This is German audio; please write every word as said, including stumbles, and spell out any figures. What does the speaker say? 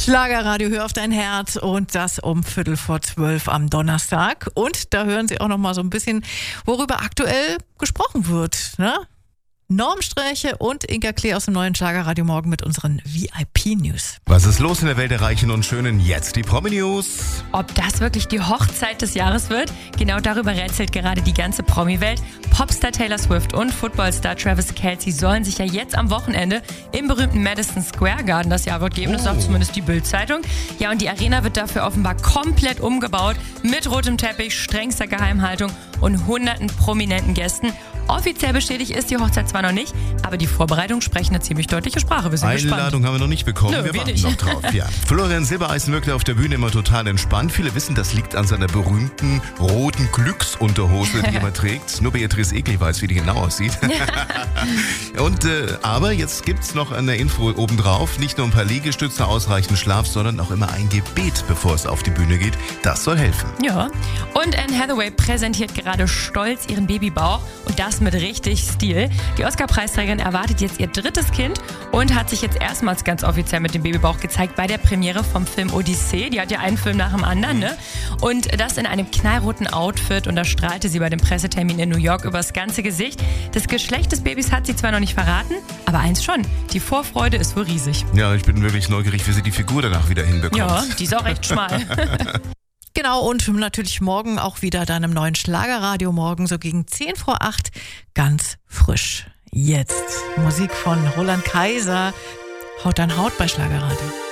Schlagerradio, hör auf dein Herz, und das um Viertel vor zwölf am Donnerstag. Und da hören Sie auch noch mal so ein bisschen, worüber aktuell gesprochen wird, ne? Normstreiche und Inka Klee aus dem neuen Schlagerradio Morgen mit unseren V I P-News. Was ist los in der Welt der Reichen und Schönen? Jetzt die Promi-News. Ob das wirklich die Hochzeit des Jahres wird? Genau darüber rätselt gerade die ganze Promi-Welt. Popstar Taylor Swift und Footballstar Travis Kelce sollen sich ja jetzt am Wochenende im berühmten Madison Square Garden das Jawort geben. Das sagt zumindest die Bild-Zeitung. Ja, und die Arena wird dafür offenbar komplett umgebaut mit rotem Teppich, strengster Geheimhaltung und hunderten prominenten Gästen. Offiziell bestätigt ist die Hochzeit zwar noch nicht, aber die Vorbereitungen sprechen eine ziemlich deutliche Sprache. Wir sind Einladung gespannt. haben wir noch nicht bekommen. Nö, wir wir warten nicht. noch drauf. Ja. Florian Silbereisen wirkte auf der Bühne immer total entspannt. Viele wissen, das liegt an seiner berühmten roten Glücksunterhose, die er immer trägt. Nur Beatrice Egli weiß, wie die genau aussieht. Und äh, aber jetzt gibt's noch eine Info obendrauf. Nicht nur ein paar Liegestütze, ausreichend Schlaf, sondern auch immer ein Gebet, bevor es auf die Bühne geht. Das soll helfen. Ja. Und Anne Hathaway präsentiert gerade stolz ihren Babybauch, und das mit richtig Stil. Die Oscar-Preisträgerin erwartet jetzt ihr drittes Kind und hat sich jetzt erstmals ganz offiziell mit dem Babybauch gezeigt bei der Premiere vom Film Odyssee. Die hat ja einen Film nach dem anderen, ne? Und das in einem knallroten Outfit, und da strahlte sie bei dem Pressetermin in New York übers ganze Gesicht. Das Geschlecht des Babys hat sie zwar noch nicht verraten, aber eins schon: die Vorfreude ist wohl riesig. Ja, ich bin wirklich neugierig, wie sie die Figur danach wieder hinbekommt. Ja, die ist auch recht schmal. Genau, und natürlich morgen auch wieder dann im neuen Schlagerradio Morgen, so gegen zehn vor acht, ganz frisch. Jetzt Musik von Roland Kaiser. Haut an Haut bei Schlagerradio.